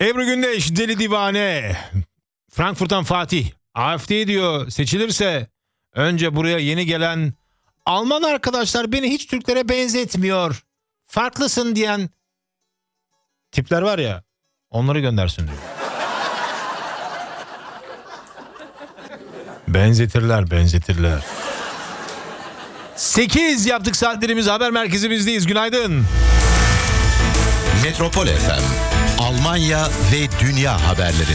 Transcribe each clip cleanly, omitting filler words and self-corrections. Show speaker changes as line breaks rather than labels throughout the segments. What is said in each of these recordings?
Ebru Gündeş, deli divane. Frankfurt'tan Fatih. AfD diyor, seçilirse önce buraya yeni gelen Alman arkadaşlar beni hiç Türklere benzetmiyor, farklısın diyen tipler var ya, onları göndersin diyor. Benzetirler. 8 yaptık saatlerimiz, haber merkezimizdeyiz. Günaydın.
Metropol FM, Almanya ve dünya haberleri.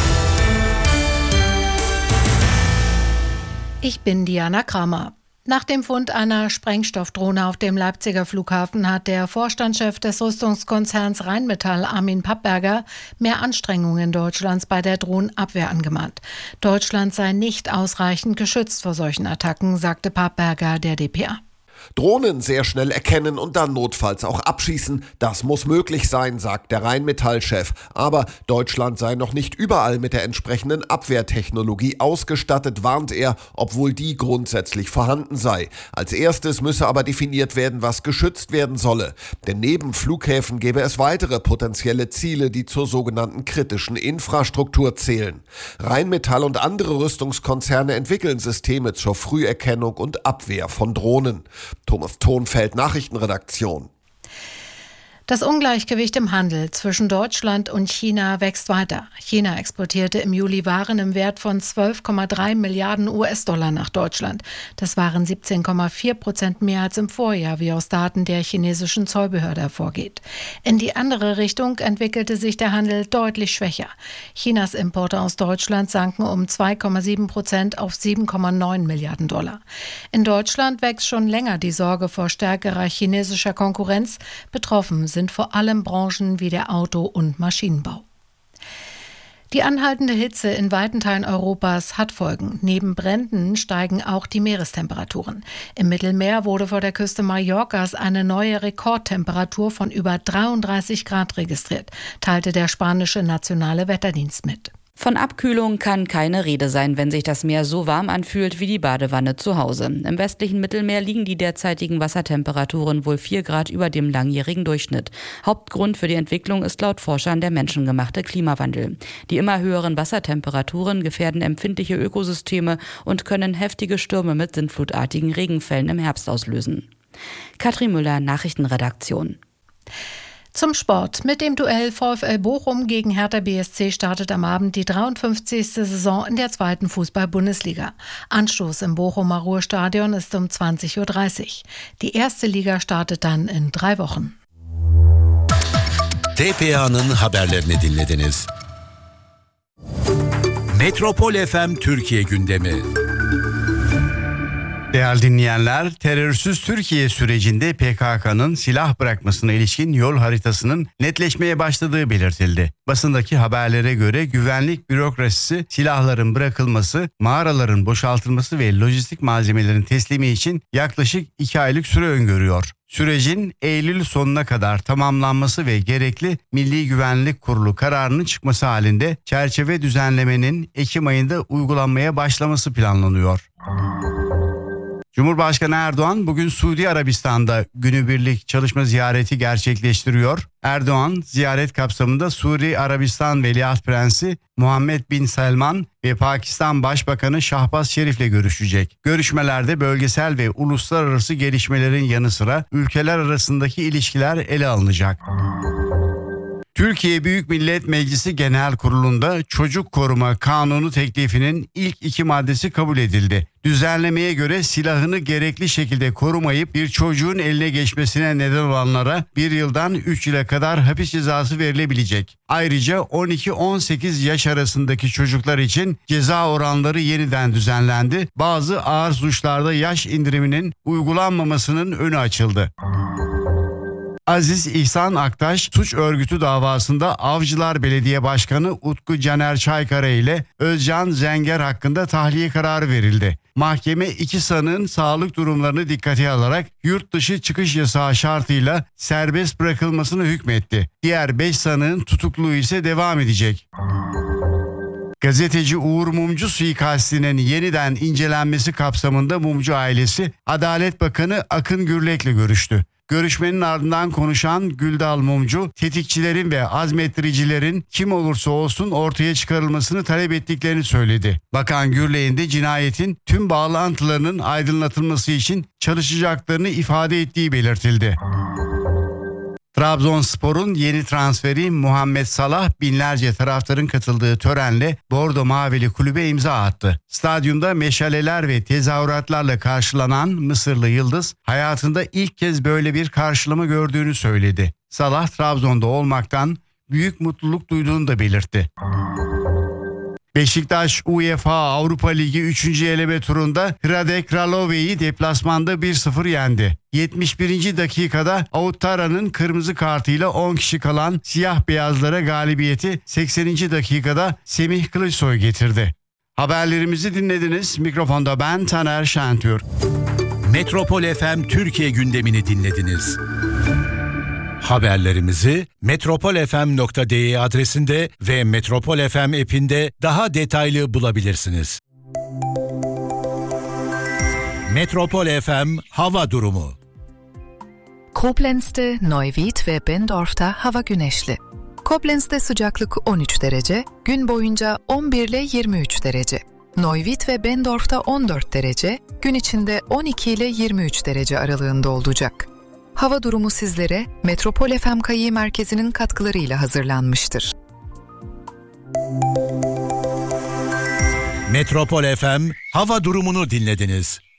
Ich bin Diana Kramer. Nach dem Fund einer Sprengstoffdrohne auf dem Leipziger Flughafen hat der Vorstandschef des Rüstungskonzerns Rheinmetall, Armin Pappberger, mehr Anstrengungen Deutschlands bei der Drohnenabwehr angemahnt. Deutschland sei nicht ausreichend geschützt vor solchen Attacken, sagte Pappberger der dpa.
Drohnen sehr schnell erkennen und dann notfalls auch abschießen, das muss möglich sein, sagt der Rheinmetall-Chef. Aber Deutschland sei noch nicht überall mit der entsprechenden Abwehrtechnologie ausgestattet, warnt er, obwohl die grundsätzlich vorhanden sei. Als erstes müsse aber definiert werden, was geschützt werden solle. Denn neben Flughäfen gäbe es weitere potenzielle Ziele, die zur sogenannten kritischen Infrastruktur zählen. Rheinmetall und andere Rüstungskonzerne entwickeln Systeme zur Früherkennung und Abwehr von Drohnen. Thomas Thonfeld, Nachrichtenredaktion.
Das Ungleichgewicht im Handel zwischen Deutschland und China wächst weiter. China exportierte im Juli Waren im Wert von 12,3 Milliarden US-Dollar nach Deutschland. Das waren 17,4% mehr als im Vorjahr, wie aus Daten der chinesischen Zollbehörde hervorgeht. In die andere Richtung entwickelte sich der Handel deutlich schwächer. Chinas Importe aus Deutschland sanken um 2,7% auf 7,9 Milliarden Dollar. In Deutschland wächst schon länger die Sorge vor stärkerer chinesischer Konkurrenz. Betroffen sind vor allem Branchen wie der Auto- und Maschinenbau. Die anhaltende Hitze in weiten Teilen Europas hat Folgen. Neben Bränden steigen auch die Meerestemperaturen. Im Mittelmeer wurde vor der Küste Mallorcas eine neue Rekordtemperatur von über 33 Grad registriert, teilte der spanische Nationale Wetterdienst mit.
Von Abkühlung kann keine Rede sein, wenn sich das Meer so warm anfühlt wie die Badewanne zu Hause. Im westlichen Mittelmeer liegen die derzeitigen Wassertemperaturen wohl 4 Grad über dem langjährigen Durchschnitt. Hauptgrund für die Entwicklung ist laut Forschern der menschengemachte Klimawandel. Die immer höheren Wassertemperaturen gefährden empfindliche Ökosysteme und können heftige Stürme mit sintflutartigen Regenfällen im Herbst auslösen. Katrin Müller, Nachrichtenredaktion.
Zum Sport. Mit dem Duell VfL Bochum gegen Hertha BSC startet am Abend die 53. Saison in der 2. Fußball-Bundesliga. Anstoß im Bochumer Ruhrstadion ist um 20.30 Uhr. Die 1. Liga startet dann in 3 Wochen.
DPA'nın haberlerini dinlediniz. Metropol FM Türkiye gündemi.
Değerli dinleyenler, terörsüz Türkiye sürecinde PKK'nın silah bırakmasına ilişkin yol haritasının netleşmeye başladığı belirtildi. Basındaki haberlere göre güvenlik bürokrasisi silahların bırakılması, mağaraların boşaltılması ve lojistik malzemelerin teslimi için yaklaşık 2 aylık süre öngörüyor. Sürecin Eylül sonuna kadar tamamlanması ve gerekli Milli Güvenlik Kurulu kararının çıkması halinde çerçeve düzenlemenin Ekim ayında uygulanmaya başlaması planlanıyor. Cumhurbaşkanı Erdoğan bugün Suudi Arabistan'da günübirlik çalışma ziyareti gerçekleştiriyor. Erdoğan ziyaret kapsamında Suudi Arabistan Veliaht Prensi Muhammed Bin Selman ve Pakistan Başbakanı Şahbaz Şerif'le görüşecek. Görüşmelerde bölgesel ve uluslararası gelişmelerin yanı sıra ülkeler arasındaki ilişkiler ele alınacak. Türkiye Büyük Millet Meclisi Genel Kurulu'nda Çocuk Koruma Kanunu teklifinin ilk 2 maddesi kabul edildi. Düzenlemeye göre silahını gerekli şekilde korumayıp bir çocuğun eline geçmesine neden olanlara 1 yıldan 3 yıla kadar hapis cezası verilebilecek. Ayrıca 12-18 yaş arasındaki çocuklar için ceza oranları yeniden düzenlendi. Bazı ağır suçlarda yaş indiriminin uygulanmamasının önü açıldı. Aziz İhsan Aktaş suç örgütü davasında Avcılar Belediye Başkanı Utku Caner Çaykara ile Özcan Zenger hakkında tahliye kararı verildi. Mahkeme 2 sanığın sağlık durumlarını dikkate alarak yurt dışı çıkış yasağı şartıyla serbest bırakılmasını hükmetti. Diğer 5 sanığın tutukluğu ise devam edecek. Gazeteci Uğur Mumcu suikastinin yeniden incelenmesi kapsamında Mumcu ailesi Adalet Bakanı Akın Gürlek'le görüştü. Görüşmenin ardından konuşan Güldal Mumcu, tetikçilerin ve azmettiricilerin kim olursa olsun ortaya çıkarılmasını talep ettiklerini söyledi. Bakan Gürley'in de cinayetin tüm bağlantılarının aydınlatılması için çalışacaklarını ifade ettiği belirtildi. Trabzonspor'un yeni transferi Muhammed Salah binlerce taraftarın katıldığı törenle Bordo Mavili kulübe imza attı. Stadyumda meşaleler ve tezahüratlarla karşılanan Mısırlı yıldız hayatında ilk kez böyle bir karşılama gördüğünü söyledi. Salah Trabzon'da olmaktan büyük mutluluk duyduğunu da belirtti. Beşiktaş UEFA Avrupa Ligi 3. eleme turunda Hradec Kralove'yi deplasmanda 1-0 yendi. 71. dakikada Outara'nın kırmızı kartıyla 10 kişi kalan siyah beyazlara galibiyeti 80. dakikada Semih Kılıçsoy getirdi. Haberlerimizi dinlediniz. Mikrofonda ben Taner Şentürk.
Metropol FM Türkiye gündemini dinlediniz. Haberlerimizi metropolfm.de adresinde ve Metropol FM app'inde daha detaylı bulabilirsiniz. Metropol FM hava durumu.
Koblenz'te, Neuwied ve Bendorf'ta hava güneşli. Koblenz'de sıcaklık 13 derece, gün boyunca 11 ile 23 derece. Neuwied ve Bendorf'ta 14 derece, gün içinde 12 ile 23 derece aralığında olacak. Hava durumu sizlere Metropol FM Kayı Merkezi'nin katkılarıyla hazırlanmıştır.
Metropol FM hava durumunu dinlediniz.